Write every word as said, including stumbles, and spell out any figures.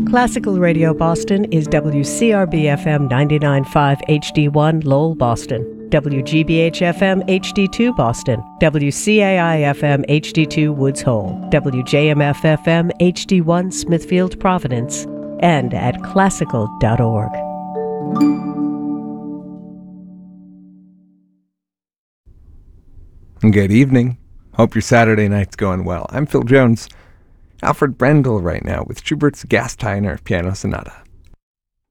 Classical Radio Boston is W C R B F M ninety-nine point five H D one Lowell, Boston, W G B H F M H D two Boston, W C A I F M H D two Woods Hole, W J M F F M H D one Smithfield, Providence, and at classical dot org. Good evening. Hope your Saturday night's going well. I'm Phil Jones. Alfred Brendel right now with Schubert's Gasteiner Piano Sonata.